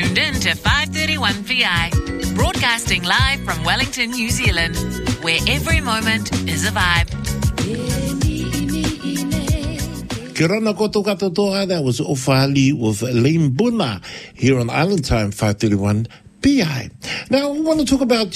tuned in to 531 PI, broadcasting live from Wellington, New Zealand, where every moment is a vibe. Kia rana koto katoa, that was Ofali with Lane Buna here on Island Time 531 PI. Now, I want to talk about,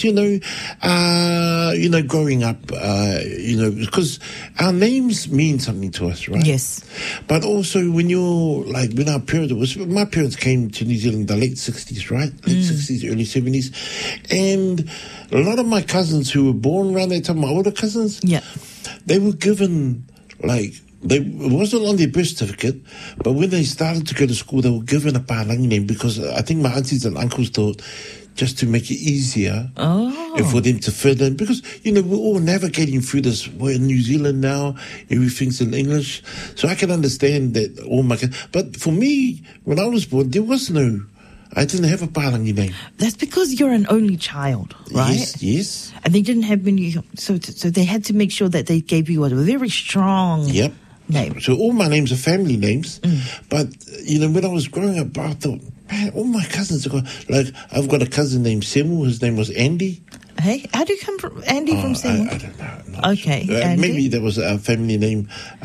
growing up, because our names mean something to us, right? Yes. But also when our parents, my parents came to New Zealand in the late 60s, right? Late 60s, early 70s. And a lot of my cousins who were born around that time, my older cousins, they were given, it wasn't on their birth certificate, but when they started to go to school, they were given a Palangi name because I think my aunties and uncles thought just to make it easier and for them to fit in. Because, we're all navigating through this. We're in New Zealand now. Everything's in English. So I can understand that all my kids. But for me, when I was born, I didn't have a Palangi name. That's because you're an only child, right? Yes. And they didn't have many, so they had to make sure that they gave you a very strong name. So all my names are family names. But, when I was growing up, I thought, man, all my cousins are I've got a cousin named Semu. His name was Andy. Hey, how do you come from Andy from Semu? I don't know. Okay. Sure. Maybe that was a family name.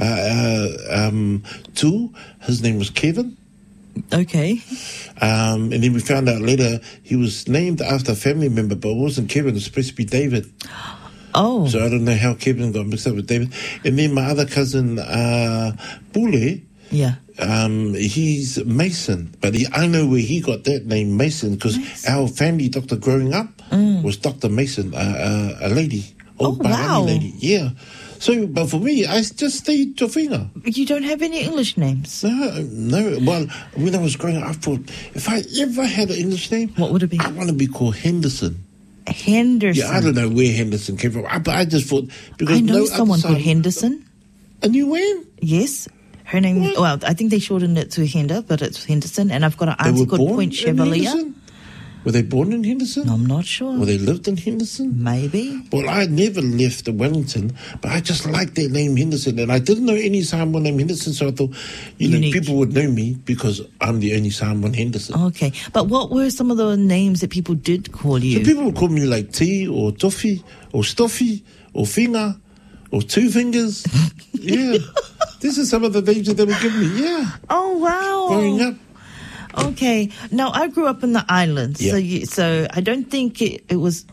Tu, his name was Kevin. Okay. And then we found out later he was named after a family member, but it wasn't Kevin. It was supposed to be David. Oh. So I don't know how Kevin got mixed up with David. And then my other cousin, Pule, he's Mason. But I know where he got that name, Mason, because our family doctor growing up was Dr. Mason, a lady. Wow. Lady. Yeah. So, but for me, I just stayed Tofinga. You don't have any English names? No. Well, when I was growing up, I thought, if I ever had an English name, what would it be? I want to be called Henderson. Henderson? Yeah, I don't know where Henderson came from, but I just thought, because I know someone called Henderson. A new one? Yes. Her name, well, I think they shortened it to Hender, but it's Henderson. And I've got an auntie called Point Chevalier. Were they born in Henderson? I'm not sure. Or they lived in Henderson? Maybe. Well, I never left Wellington, but I just liked their name Henderson. And I didn't know any Samoan named Henderson, so I thought, people would know me because I'm the only Samoan Henderson. Okay. But what were some of the names that people did call you? So people would call me like T or Toffee or Stoffy or Finger or Two Fingers. Yeah. This is some of the names that they would give me, yeah. Oh, wow. Growing up. Okay. Now, I grew up in the islands, so I don't think it was...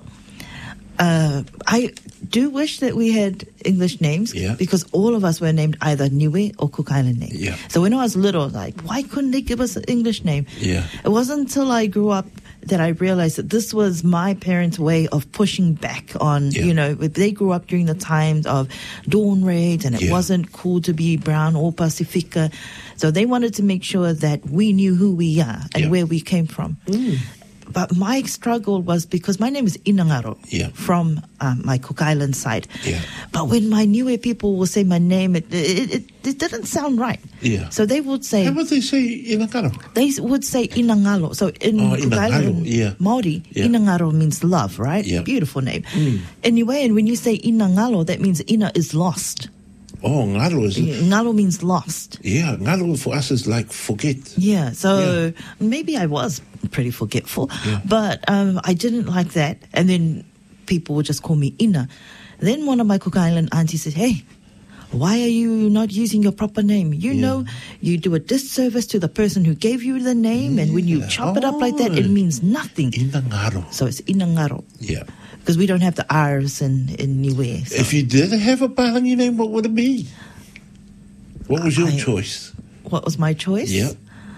I do wish that we had English names because all of us were named either Niue or Cook Island name. Yeah. So when I was little, why couldn't they give us an English name? Yeah. It wasn't until I grew up that I realized that this was my parents' way of pushing back on, they grew up during the times of dawn raids and it wasn't cool to be brown or Pacifica. So they wanted to make sure that we knew who we are and where we came from. But my struggle was because my name is Inangaro from my Cook Island side. Yeah. But when my Niue people will say my name, it didn't sound right. Yeah. So they would say... How would they say Inangaro? They would say Inangalo. So in Cook Island, Māori, Inangaro means love, right? Yeah. Beautiful name. Anyway, and when you say Inangalo, that means Ina is lost. Oh, ngalo is... Ngalo means lost. Yeah, ngalo for us is like forget. Yeah, so maybe I was pretty forgetful, but I didn't like that. And then people would just call me Ina. Then one of my Cook Island aunties said, hey, why are you not using your proper name? You know, you do a disservice to the person who gave you the name, and when you chop it up like that, it means nothing. Inangaro. So it's Inangaro. Yeah. Because we don't have the R's in Niue. So. If you did have a Palangi name, what would it be? What was your choice? What was my choice? Yeah.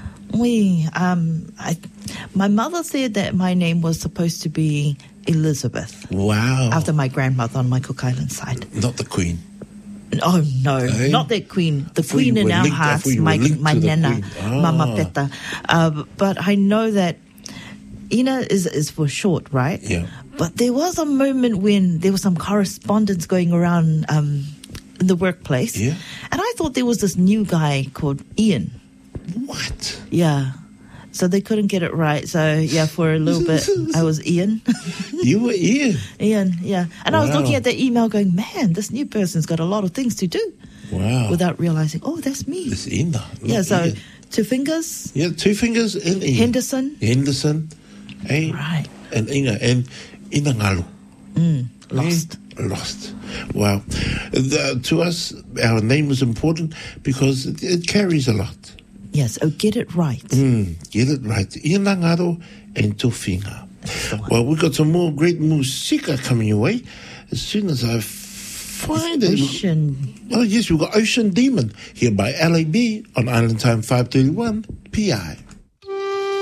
My mother said that my name was supposed to be Elizabeth. Wow. After my grandmother on my Cook Island side. Not the Queen. Oh, no, not that Queen. The Queen in our hearts, my nana, Mama Peta. But I know that Ina is for short, right? Yeah. But there was a moment when there was some correspondence going around in the workplace. Yeah. And I thought there was this new guy called Ian. What? Yeah. So they couldn't get it right. So, yeah, for a little bit, I was Ian. You were Ian? Ian, yeah. And I was looking at the email going, man, this new person's got a lot of things to do. Wow. Without realizing, oh, that's me. It's Ina. Yeah, so Two Fingers? Yeah, Two Fingers and Inga. Henderson? Eh? Right. And Inga and Inangalu. Lost. Lost. Wow. To us, our name is important because it carries a lot. Yes, get it right. Get it right. Inangalu and Two Finger. Well, we've got some more great musika coming your way. As soon as I find it. Oh, yes, we've got Ocean Demon here by LAB on Island Time 531 PI.